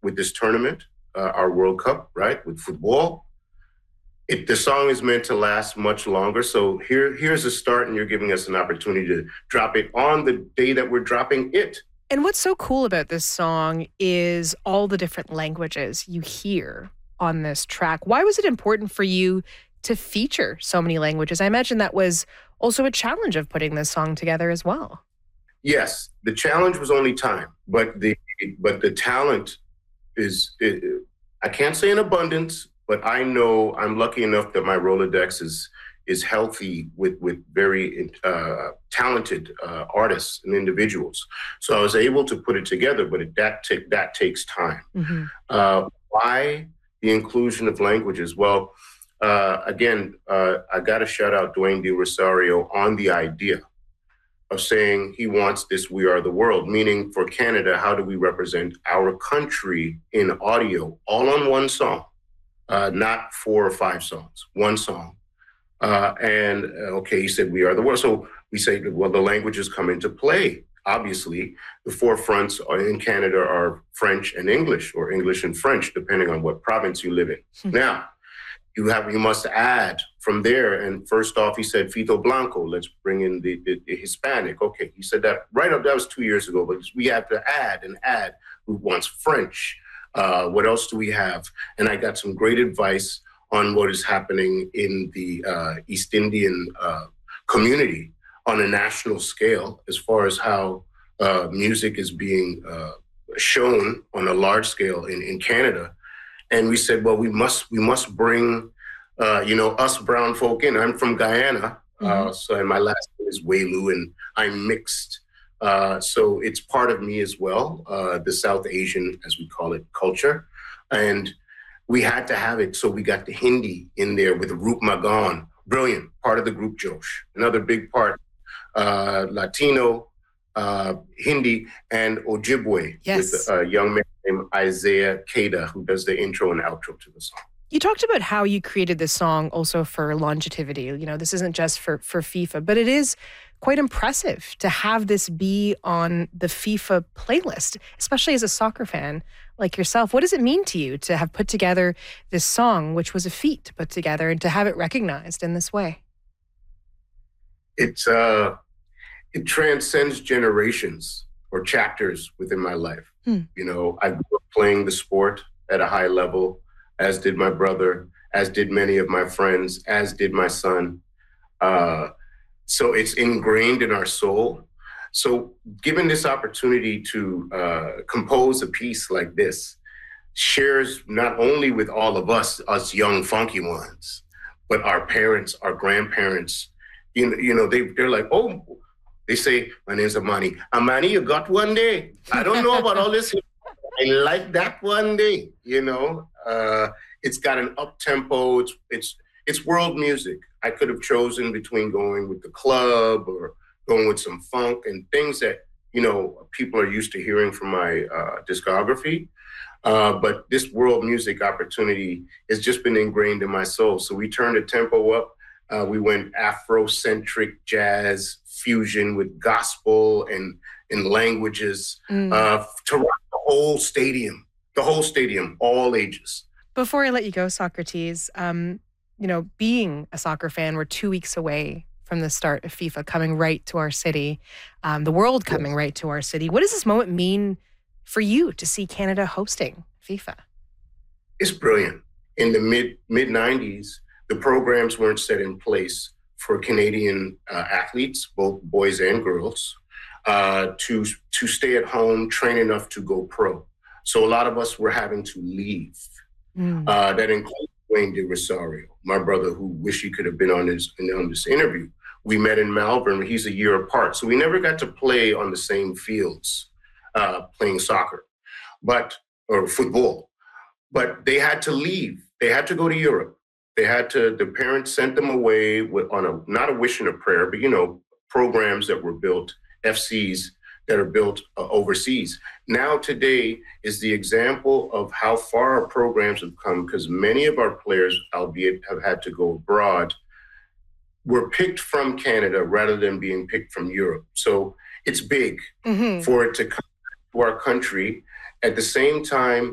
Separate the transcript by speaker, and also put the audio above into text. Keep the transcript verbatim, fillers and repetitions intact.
Speaker 1: with this tournament, uh, our World Cup, right, with football. It, the song is meant to last much longer. So here, here's a start, and you're giving us an opportunity to drop it on the day that we're dropping it.
Speaker 2: And what's so cool about this song is all the different languages you hear on this track. Why was it important for you to feature so many languages? I imagine that was also a challenge of putting this song together as well.
Speaker 1: Yes, the challenge was only time, but the but the talent is, it, I can't say in abundance, but I know I'm lucky enough that my Rolodex is is healthy with with very uh, talented uh, artists and individuals. So I was able to put it together, but it, that t- that takes time. Mm-hmm. Uh, why the inclusion of languages? Well, uh, again, uh, I got to shout out Dwayne De Rosario on the idea of saying he wants this "We Are the World," meaning for Canada, how do we represent our country in audio, all on one song, uh, not four or five songs, one song. Uh, and, uh, okay, he said, "We are the world." So we say, well, the languages come into play. Obviously, the forefronts are in Canada are French and English, or English and French, depending on what province you live in. Hmm. Now, you have you must add from there. And first off, he said, Fito Blanco, let's bring in the, the, the Hispanic. Okay, he said that right up, that was two years ago, but we have to add and add who wants French. Uh, what else do we have? And I got some great advice on what is happening in the uh, East Indian uh, community on a national scale, as far as how uh, music is being uh, shown on a large scale in, in Canada. And we said, well, we must we must bring, uh, you know, us brown folk in. I'm from Guyana, mm-hmm. uh, so and my last name is Welu, and I'm mixed. Uh, so it's part of me as well, uh, the South Asian, as we call it, culture. And we had to have it, so we got the Hindi in there with Roop Magan, brilliant, part of the group Josh. Another big part, uh, Latino, uh, Hindi, and Ojibwe,
Speaker 2: yes.
Speaker 1: with a young man named Isaiah Kada, who does the intro and outro to the song.
Speaker 2: You talked about how you created this song also for longevity. You know, this isn't just for, for FIFA, but it is quite impressive to have this be on the FIFA playlist, especially as a soccer fan like yourself. What does it mean to you to have put together this song, which was a feat to put together, and to have it recognized in this way?
Speaker 1: It's uh, it transcends generations or chapters within my life. Hmm. You know, I grew up playing the sport at a high level, as did my brother, as did many of my friends, as did my son. Uh, so it's ingrained in our soul. So given this opportunity to uh, compose a piece like this, shares not only with all of us, us young funky ones, but our parents, our grandparents. You know, you know they, they're like, oh, they say, my name's Amani. Amani, you got one day. I don't know about all this. I like that one day, you know. Uh, it's got an up-tempo. It's, it's, it's world music. I could have chosen between going with the club or going with some funk and things that, you know, people are used to hearing from my uh, discography. Uh, but this world music opportunity has just been ingrained in my soul. So we turned the tempo up. Uh, we went Afrocentric jazz fusion with gospel and, and languages mm. uh, to rock the whole stadium, the whole stadium, all ages.
Speaker 2: Before I let you go, Socrates, um, you know, being a soccer fan, we're two weeks away from the start of FIFA coming right to our city, um, the world coming yes. right to our city. What does this moment mean for you to see Canada hosting FIFA?
Speaker 1: It's brilliant. In the mid mid nineties, the programs weren't set in place for Canadian uh, athletes, both boys and girls, uh, to to stay at home, train enough to go pro. So a lot of us were having to leave. Mm. Uh, that includes Dwayne De Rosario, my brother, who wish he could have been on this on this interview. We met in Melbourne. He's a year apart, so we never got to play on the same fields, uh, playing soccer, but or football. But they had to leave. They had to go to Europe. They had to. The parents sent them away with, on a not a wish and a prayer, but you know, programs that were built, F Cs that are built uh, overseas. Now today is the example of how far our programs have come, because many of our players, albeit have had to go abroad, were picked from Canada rather than being picked from Europe. So it's big mm-hmm. for it to come to our country. At the same time,